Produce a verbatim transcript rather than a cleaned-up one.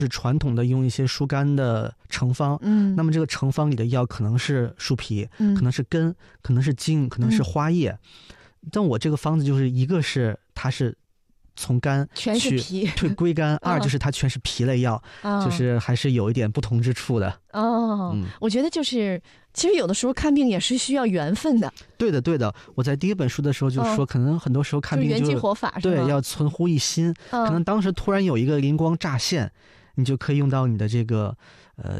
是传统的用一些疏肝的成方， 嗯， 那么这个成方里的药可能是树皮， 嗯， 可能是根，可能是茎，可能是花叶。嗯、但我这个方子就是一个是它是从肝全是皮去归肝，二就是它全是皮类药， 哦、 就是还是有一点不同之处的。 哦、 嗯， 我觉得就是其实有的时候看病也是需要缘分的。 对的对的，我在第一本书的时候就说、哦、可能很多时候看病就就缘起活法， 对，要存乎一心、嗯、可能当时突然有一个灵光乍现，你就可以用到你的这个呃